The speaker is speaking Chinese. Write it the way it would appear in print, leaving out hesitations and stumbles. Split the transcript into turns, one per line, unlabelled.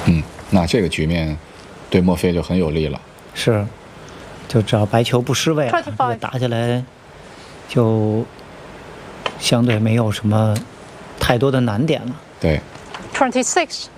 那这个局面对墨菲就很有利了。
是，就只要白球不失位，这个打起来就相对没有什么太多的难点了。
对。
26.